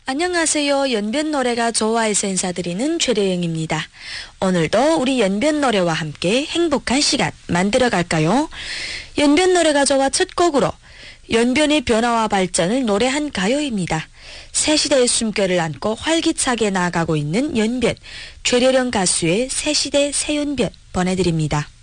안녕하세요. 연변 노래가 좋아해서 인사드리는 최래영입니다. 오늘도 우리 연변 노래와 함께 행복한 시간 만들어 갈까요? 연변 노래가 좋아 첫 곡으로 연변의 변화와 발전을 노래한 가요입니다. 새 시대의 숨결을 안고 활기차게 나아가고 있는 연변, 최래영 가수의 새 시대 새 연변 보내드립니다.